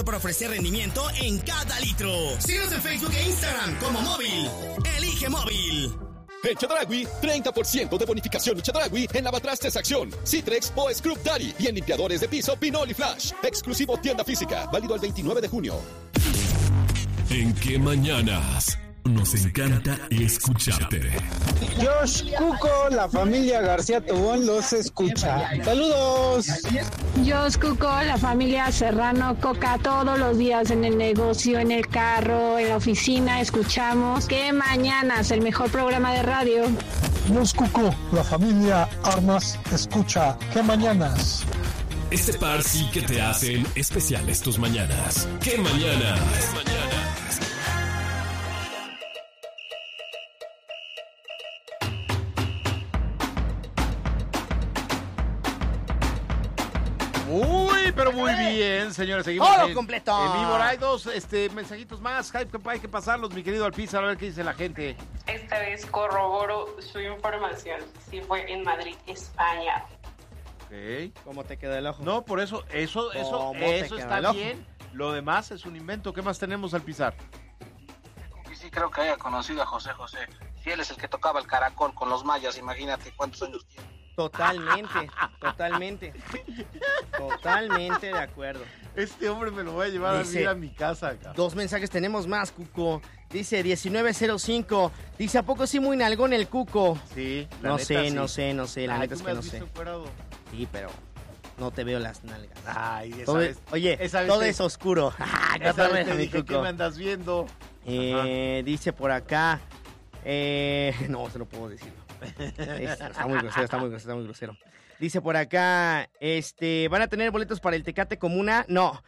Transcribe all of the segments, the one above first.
Para ofrecer rendimiento en cada litro. Síguenos en Facebook e Instagram como Móvil. Elige Móvil. En Chedraui, 30% de bonificación y Chedraui en lavatrastes Acción, Citrex o Scrub Daddy y en limpiadores de piso Pinol y Flash. Exclusivo tienda física, válido el 29 de junio. ¿En qué mañanas? Nos encanta escucharte. Josh, Cuco, la familia García Tobón los escucha. ¡Saludos! Josh, Cuco, la familia Serrano Coca, todos los días en el negocio, en el carro, en la oficina, escuchamos. ¿Qué mañanas? El mejor programa de radio. Josh, Cuco, la familia Armas escucha. ¿Qué mañanas? Este par sí que te hacen especiales tus mañanas. ¿Qué mañanas? ¿Qué mañanas? Uy, pero muy bien, señores. Seguimos todo completo. En vivo. Hay dos mensajitos más. Hay que pasarlos, mi querido Alpizar, a ver qué dice la gente. Esta vez corroboro su información. Sí fue en Madrid, España. Okay. ¿Cómo te queda el ojo? No, por eso está bien. Lo demás es un invento. ¿Qué más tenemos, Alpizar? Sí, creo que haya conocido a José José. Si él es el que tocaba el caracol con los mayas, imagínate cuántos años tiene. Totalmente de acuerdo. Este hombre me lo voy a llevar a vivir a mi casa acá. Dos mensajes tenemos más, Cuco. Dice 1905. Dice, ¿a poco sí muy nalgón el Cuco? Sí, no sé, la neta es que no sé. Fuerado? Sí, pero no te veo las nalgas. Ay, esa todo vez, oye, esa todo vez es oscuro. Esa vez te dije, ¿qué me andas viendo? Dice por acá. No, se lo puedo decir. Está muy grosero. Dice por acá, ¿van a tener boletos para el Tecate Comuna? No.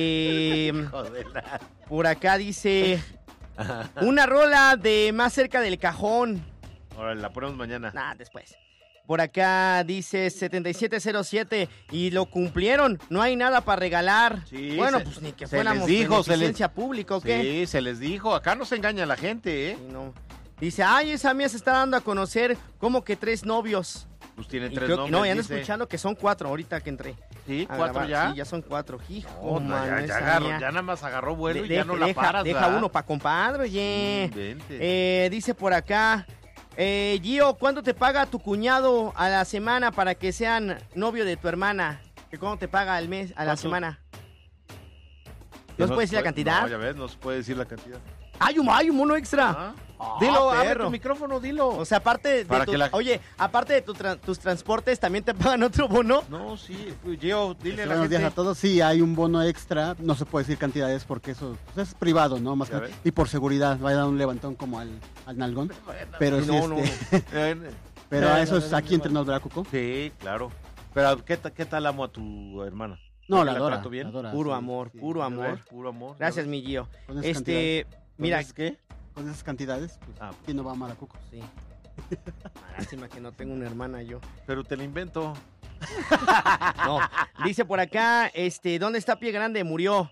Por acá dice, una rola de Más cerca del cajón. Ahora la ponemos mañana. Después. Por acá dice 7707 y lo cumplieron. No hay nada para regalar. Sí, bueno, pues ni que fuéramos beneficencia pública, ¿o qué? Sí, se les dijo. Acá no se engaña la gente, ¿eh? Sí, no. Dice, esa mía se está dando a conocer como que 3 novios. Pues tienen 3 novios. No, ya ando escuchando que son 4 ahorita que entré. ¿Sí? ¿4 ya? Sí, ya son 4. Hijo, ya nada más agarró vuelo y ya no la paras, deja uno para compadre, oye. Dice por acá, Gio, ¿cuánto te paga tu cuñado a la semana para que sean novio de tu hermana? ¿Cuánto te paga al mes, a la semana? ¿No se puede decir la cantidad? No, ya ves, no se puede decir la cantidad. Hay un mono extra. Dilo, abre tu micrófono, dilo. O sea, aparte de aparte de tus transportes, ¿también te pagan otro bono? No, sí. Gio, dile a la Buenos gente. días a todos. Sí, hay un bono extra. No se puede decir cantidades porque eso es privado, ¿no? Más que, y por seguridad. Va a dar un levantón como al nalgón. Pero sí, pero eso es aquí entre nos, ¿verdad, Cuco? Sí, claro. Pero, ¿qué tal amo a tu hermana? No, la adora. Bien? Puro amor. Puro amor. Gracias, mi Gio. Mira, ¿qué? Con esas cantidades, pues, ¿quién no va a amar a Cuco? Sí. Lástima que no tengo una hermana yo. Pero te la invento. No, dice por acá, ¿dónde está Pie Grande? Murió.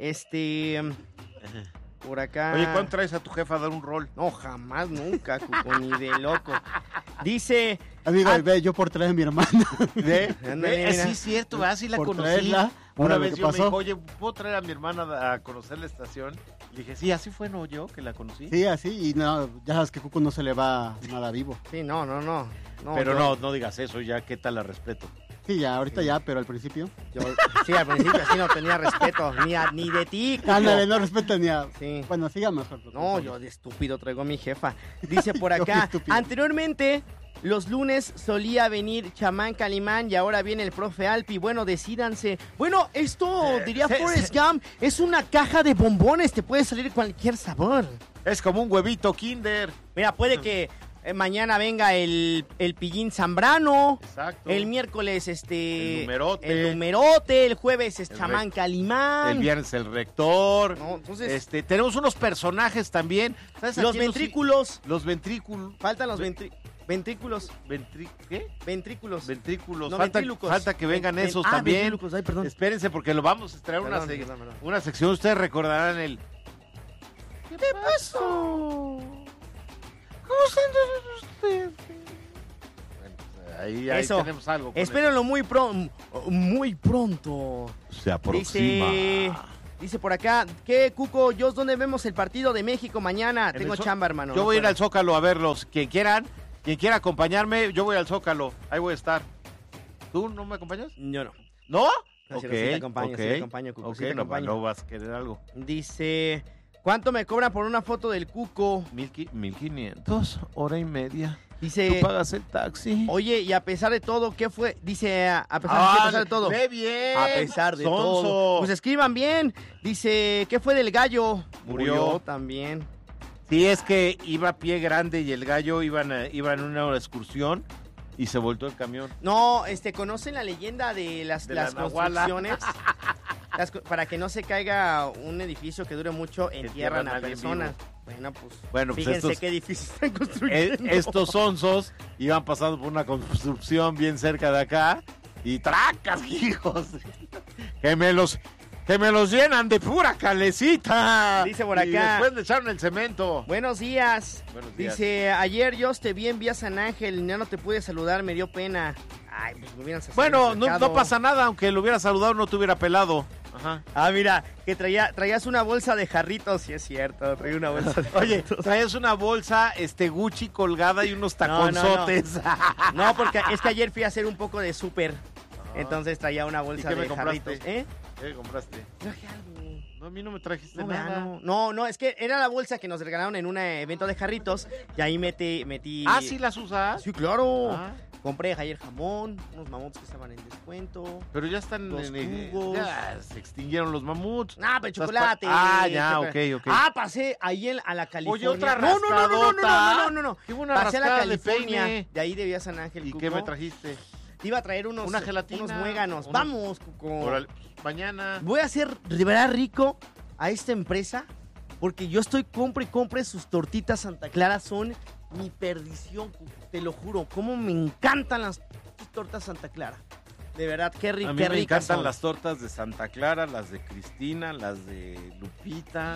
Por acá. Oye, ¿cuándo traes a tu jefa a dar un rol? No, jamás, nunca, Cuco, ni de loco. Dice... Amigo, yo por traer a mi hermana. Sí, es cierto, así la conocí. Traerla, una vez yo me dijo, oye, ¿puedo traer a mi hermana a conocer la estación? Y dije, sí, así fue, ¿no? Yo que la conocí. Sí, así, y no, ya sabes que Cuco no se le va nada vivo. Sí, no. Pero no digas eso, ya, ¿qué tal la respeto? Sí, ya, ahorita ya, pero al principio. Sí, al principio sí no tenía respeto, ni de ti. Ándale, no respeto ni a... Sí. Bueno, siga mejor. No, yo de estúpido traigo a mi jefa. Dice por acá, anteriormente... Los lunes solía venir Chamán Calimán y ahora viene el profe Alpi. Bueno, decídanse. Bueno, esto, diría Forrest Gump, es una caja de bombones. Te puede salir cualquier sabor. Es como un huevito Kinder. Mira, puede que mañana venga el Pillín Zambrano. Exacto. El miércoles, el numerote. El jueves Chamán Calimán. El viernes el rector. No, entonces... tenemos unos personajes también. ¿Sabes los ventrículos. Los ventrículos. Faltan los ventrículos. ¿Qué? Ventrículos. No, ventrículos. falta que vengan esos también. Ay, perdón. Espérense porque lo vamos a traer una sección. Ustedes recordarán el... ¿Qué pasó? ¿Cómo están ustedes? Bueno, ahí tenemos algo. Espérenlo muy pronto. Se aproxima. Dice, Dice por acá, ¿qué, Cuco? ¿Dónde vemos el partido de México mañana? Tengo chamba, hermano. Yo voy a ir al Zócalo a verlos. Quien quiera acompañarme, yo voy al Zócalo. Ahí voy a estar. ¿Tú no me acompañas? Yo no. ¿No? No, sí te acompaño, Cuco. Ok, sí te acompaño. No vas a querer algo. Dice, ¿cuánto me cobran por una foto del Cuco? 1,500, hora y media. Dice, ¿tú pagas el taxi? Oye, y a pesar de todo, ¿qué fue? Dice, a pesar de todo. ¡Ve bien! A pesar de todo. Pues escriban bien. Dice, ¿qué fue del gallo? Murió también. Sí, es que iba a Pie Grande y el gallo iban en una excursión y se voltó el camión. No, ¿conocen la leyenda de las construcciones? Para que no se caiga un edificio que dure mucho, entierran a personas. Bueno, pues fíjense qué edificios están construyendo. Estos onzos iban pasando por una construcción bien cerca de acá y tracas, hijos. Que me los llenan de pura calecita. Dice por acá. Y después le echaron el cemento. Buenos días. Dice, ayer yo te vi en San Ángel, ya no te pude saludar, me dio pena. Ay, pues me hubieran saludado. Bueno, no pasa nada, aunque lo hubiera saludado no te hubiera pelado. Ajá. Ah, mira, que traías una bolsa de jarritos, sí es cierto, traía una bolsa de Oye, traías una bolsa Gucci colgada y unos taconzotes. No, porque es que ayer fui a hacer un poco de súper. Entonces traía una bolsa de jarritos. ¿Qué me compraste? Traje algo. No, a mí no me trajiste nada. No, es que era la bolsa que nos regalaron en un evento de jarritos y ahí metí... ¿Ah, sí las usas? Sí, claro. Compré ayer jamón, unos mamuts que estaban en descuento. Pero ya están ya se extinguieron los mamuts. Ah, pero chocolate. Ya, ok. Pasé ahí a la California. Oye, otra rascadota. No. Qué buena pasé a la California. De ahí debía San Ángel. ¿Y Cuco. qué me trajiste? Te iba a traer una gelatina, unos muéganos. Vamos, Cuco. Órale, mañana. Voy a hacer de verdad rico a esta empresa porque yo estoy compre sus tortitas Santa Clara, son mi perdición, Cuco. Te lo juro, cómo me encantan las tortas Santa Clara. De verdad, qué ricas. A mí me encantan las tortas de Santa Clara, las de Cristina, las de Lupita.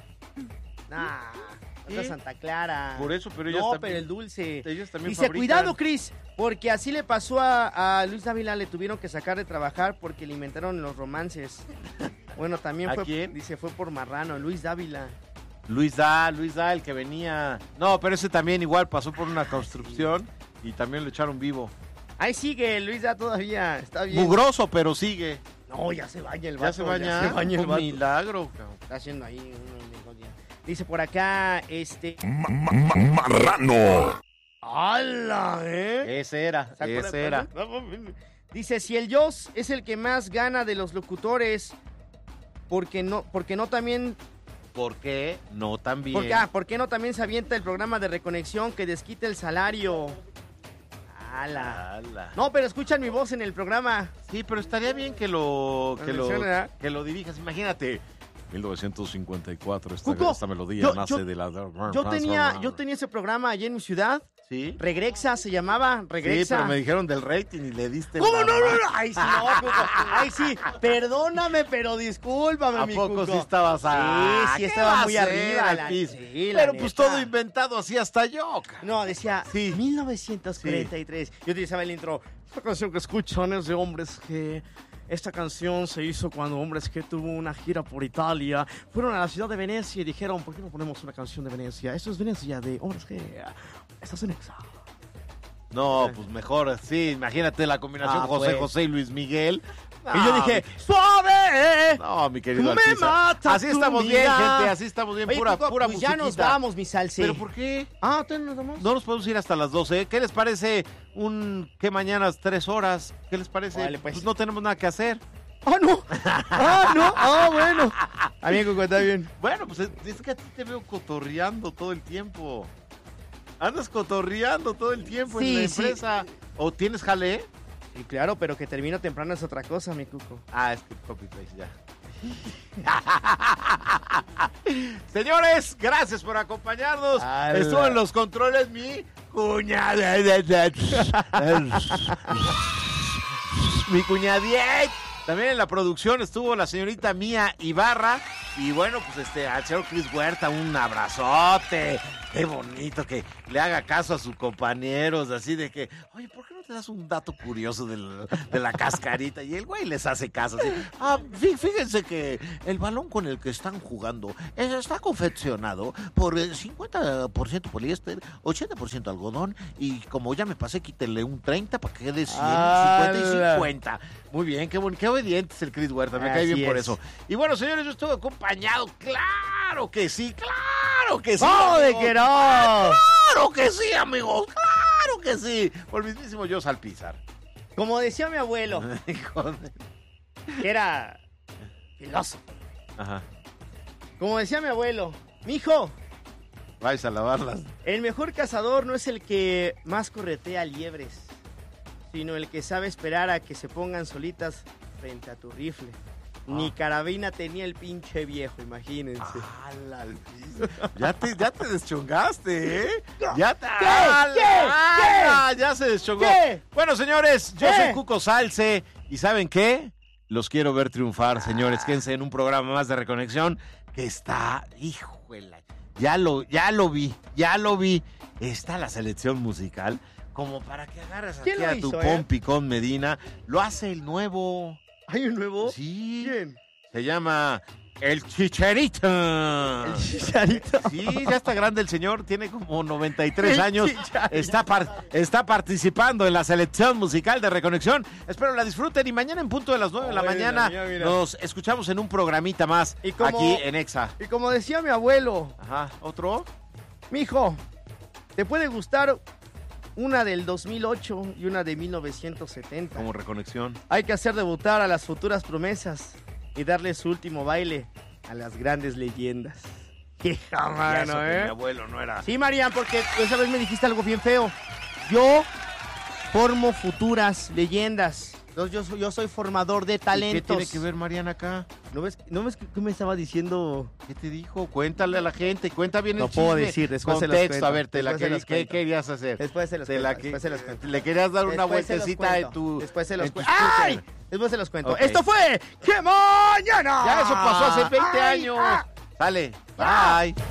Torta Santa Clara. Por eso, pero ellas también. Pero el dulce. Ellos también dice, cuidado, Cris, porque así le pasó a Luis Dávila, le tuvieron que sacar de trabajar porque le inventaron los romances. Bueno, también ¿A fue, quién? Dice, fue por marrano, Luis Dávila. Luis Da, el que venía. No, pero ese también igual pasó por una construcción y también lo echaron vivo. Ahí sigue, Luis Da todavía, está bien. Mugroso, pero sigue. No, ya se baña el vato. Ya se baña el vato. Milagro, cabrón. Está haciendo ahí un negocio. Dice por acá, Marrano. ¡Hala, Ese era. Dice, si el Joss es el que más gana de los locutores, ¿por qué no también... ¿Por qué no también? ¿Por qué no también se avienta el programa de reconexión que desquite el salario? ¡Hala! No, pero escuchan mi voz en el programa. Sí, pero estaría bien que lo dirijas. Imagínate. 1954, esta melodía nace de la... Yo tenía ese programa allá en mi ciudad. ¿Sí? Regrexa se llamaba, Regrexa. Sí, pero me dijeron del rating y le diste... ¿Cómo no? Ay, sí, no, Cuco. Ay, sí, perdóname, pero discúlpame, mi Cuco. ¿A poco sí estabas Sí, estaba muy arriba. Pero pues todo inventado así hasta yo. No, decía 1943. Sí. Yo utilizaba el intro. Esta canción que escuchan es de Hombres G. Esta canción se hizo cuando Hombres G tuvo una gira por Italia. Fueron a la ciudad de Venecia y dijeron, ¿por qué no ponemos una canción de Venecia? Esto es Venecia de Hombres G. Estás en Exa. No, pues mejor, sí, imagínate la combinación José y Luis Miguel. No, y yo dije, ¡suave! No, mi querido Alpisa. Así estamos bien, gente, así estamos bien. Oye, pura pues musiquita. Ya nos vamos, mi salse. ¿Pero por qué? ¿Nos vamos? No nos podemos ir hasta las 12. ¿Qué les parece que mañana 3 horas? ¿Qué les parece? Vale, pues no tenemos nada que hacer. No. Bueno. Amigo, está bien. Bueno, pues es que a ti te veo cotorreando todo el tiempo. Andas cotorreando todo el tiempo en la empresa. Sí. ¿O tienes jale? Sí, claro, pero que termino temprano es otra cosa, mi Cuco. Es que copy-paste ya. Señores, gracias por acompañarnos. Estuvo en los controles mi cuñada. Mi cuñadiet. También en la producción estuvo la señorita Mía Ibarra. Y bueno, pues al señor Cris Huerta, un abrazote. Qué bonito que le haga caso a sus compañeros, así de que, oye, ¿por qué no le das un dato curioso de la cascarita y el güey les hace caso. Así, fíjense que el balón con el que están jugando está confeccionado por 50% poliéster, 80% algodón y como ya me pasé, quítenle un 30 para que quede 100, 50 y 50. Muy bien, qué obediente es el Chris Huerta, me cae bien por eso. Y bueno, señores, yo estuve acompañado, claro que sí, ¡Oh, de que no! ¡Claro que sí, amigos! ¡Claro que sí! Por el mismísimo Jos Alpizar. Como decía mi abuelo, que era filósofo. Ajá. Como decía mi abuelo, mijo, vais a lavarlas. El mejor cazador no es el que más corretea liebres, sino el que sabe esperar a que se pongan solitas frente a tu rifle. Ni carabina tenía el pinche viejo, imagínense. Ya te deschongaste, ¿eh? Ya se deschongó. ¿Qué? Bueno, señores, yo soy Cuco Salce. ¿Y saben qué? Los quiero ver triunfar, señores. Quédense en un programa más de Reconexión que está, híjole, ya lo vi. Está la selección musical como para que agarres aquí a tu compi con Medina. Lo hace el nuevo. ¿Hay un nuevo? Sí. ¿Quién? Se llama El Chicharito. El Chicharito. Sí, ya está grande el señor, tiene como 93 años. Está participando en la selección musical de Reconexión. Espero la disfruten y mañana en punto de las 9 de la mañana mira. Nos escuchamos en un programita más aquí en Exa. Y como decía mi abuelo. Ajá, ¿otro? Mijo, te puede gustar una del 2008 y una de 1970. Como Reconexión. Hay que hacer debutar a las futuras promesas y darle su último baile a las grandes leyendas. ¡Qué jamano, Mi abuelo no era. Sí, Marian, porque esa vez me dijiste algo bien feo. Yo formo futuras leyendas. Yo soy formador de talentos. ¿Y qué tiene que ver Mariana acá? ¿No ves qué me estaba diciendo? ¿Qué te dijo? Cuéntale a la gente, cuenta bien el chisme. No puedo decir, después se los cuento. A ver, ¿qué querías hacer? Después se los cuento. ¿Le querías dar una vueltecita en tu... Después se los cuento. ¡Ay! Después se los cuento. Okay. Esto fue ¡Qué mañana! Ya eso pasó hace 20 años. Sale. Bye.